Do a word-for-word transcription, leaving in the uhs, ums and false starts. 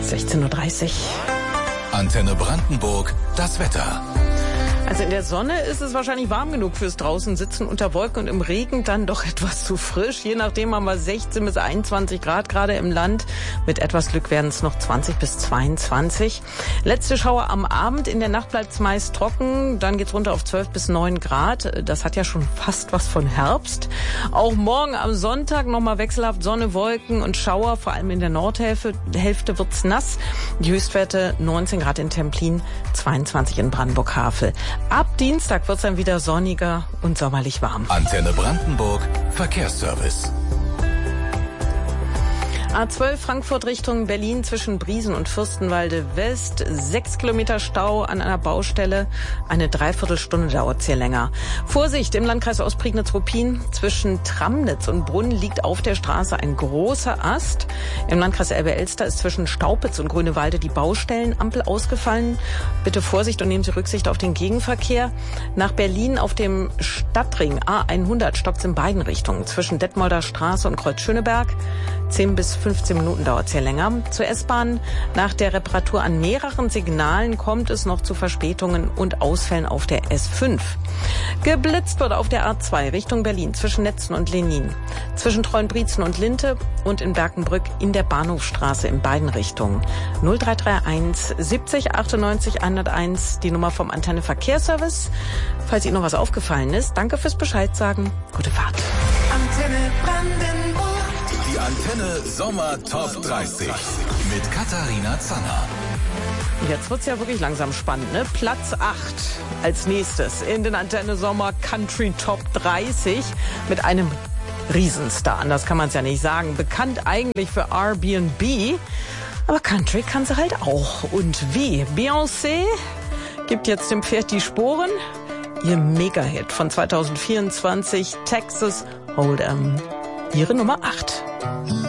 sechzehn Uhr dreißig. Antenne Brandenburg, das Wetter. Also in der Sonne ist es wahrscheinlich warm genug fürs draußen sitzen unter Wolken und im Regen dann doch etwas zu frisch. Je nachdem haben wir sechzehn bis einundzwanzig Grad gerade im Land. Mit etwas Glück werden es noch zwanzig bis zweiundzwanzig. Letzte Schauer am Abend. In der Nacht bleibt es meist trocken. Dann geht's runter auf zwölf bis neun Grad. Das hat ja schon fast was von Herbst. Auch morgen am Sonntag nochmal wechselhaft Sonne, Wolken und Schauer. Vor allem in der Nordhälfte Hälfte wird's nass. Die Höchstwerte neunzehn Grad in Templin, zweiundzwanzig in Brandenburg-Havel. Ab Dienstag wird es dann wieder sonniger und sommerlich warm. Antenne Brandenburg, Verkehrsservice. A zwölf Frankfurt Richtung Berlin zwischen Briesen und Fürstenwalde West. Sechs Kilometer Stau an einer Baustelle. Eine Dreiviertelstunde dauert es hier länger. Vorsicht, im Landkreis Ostprignitz-Ruppin zwischen Tramnitz und Brunn liegt auf der Straße ein großer Ast. Im Landkreis Elbe-Elster ist zwischen Staupitz und Grünewalde die Baustellenampel ausgefallen. Bitte Vorsicht und nehmen Sie Rücksicht auf den Gegenverkehr. Nach Berlin auf dem Stadtring A hundert stockt es in beiden Richtungen. Zwischen Detmolder Straße und Kreuz Schöneberg. zehn bis fünfzehn Minuten dauert es hier länger. Zur S-Bahn. Nach der Reparatur an mehreren Signalen kommt es noch zu Verspätungen und Ausfällen auf der S fünf. Geblitzt wird auf der A zwei Richtung Berlin zwischen Netzen und Lenin. Zwischen Treuenbrietzen und Linte und in Berkenbrück in der Bahnhofstraße in beiden Richtungen. null drei drei eins siebzig achtundneunzig hunderteins, die Nummer vom Antenne Verkehrsservice. Falls Ihnen noch was aufgefallen ist, danke fürs Bescheid sagen. Gute Fahrt. Antenne Brandenburg. Die Antenne Sommer Top dreißig mit Katharina Zanner. Jetzt wird's ja wirklich langsam spannend, ne? Platz acht als nächstes in den Antenne Sommer Country Top dreißig mit einem Riesenstar. Anders kann man es ja nicht sagen. Bekannt eigentlich für R B und B, aber Country kann sie halt auch. Und wie? Beyoncé gibt jetzt dem Pferd die Sporen. Ihr Mega-Hit von zwanzig vierundzwanzig, Texas Hold'em. Ihre Nummer acht.